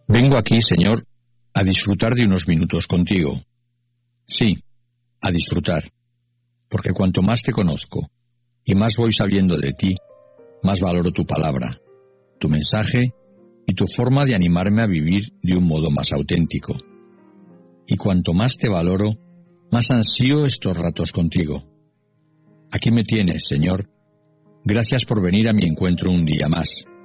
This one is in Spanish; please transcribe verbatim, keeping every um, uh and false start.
Vengo aquí, Señor, a disfrutar de unos minutos contigo. Sí, a disfrutar, porque cuanto más te conozco y más voy sabiendo de ti, más valoro tu palabra, tu mensaje y tu forma de animarme a vivir de un modo más auténtico. Y cuanto más te valoro, más ansío estos ratos contigo. Aquí me tienes, Señor. Gracias por venir a mi encuentro un día más.